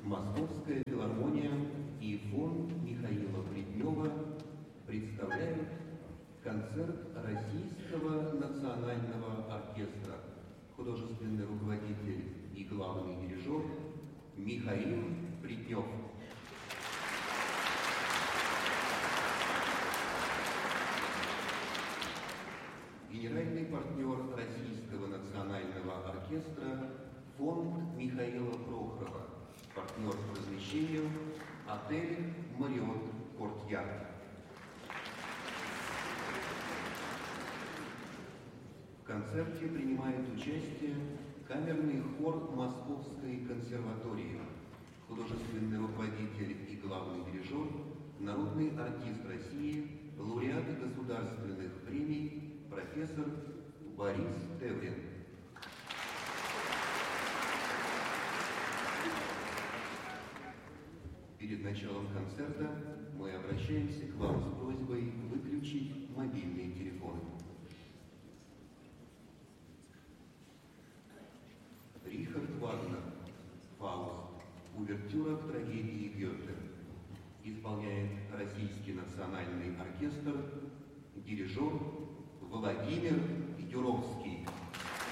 Московская филармония и фонд Михаила Плетнева представляют концерт Российского национального оркестра, художественный руководитель и главный дирижер Михаил Плетнев. Генеральный партнер Российского национального оркестра фонд Михаила Прохорова, партнер по размещению отель Marriott Courtyard. В концерте принимает участие камерный хор Московской консерватории, художественный руководитель и главный дирижер, народный артист России, лауреат государственных премий профессор Борис Теврин. Перед началом концерта мы обращаемся к вам с просьбой выключить мобильные телефоны. Рихард Вагнер, «Фауст», увертюра к трагедии Гёте. Исполняет Российский национальный оркестр, дирижер Владимир Юровский.